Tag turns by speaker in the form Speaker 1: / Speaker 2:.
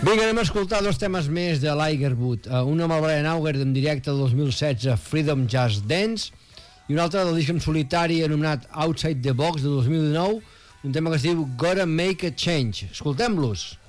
Speaker 1: Vinga, anem a escoltar dos temes més de l'Igerwood. Un amb el Brian Auger en directe del 2016, Freedom Just Dance, i un altre del disc en solitari anomenat Outside the Box de 2019, un tema que es diu Gotta Make a Change. Escoltem-los.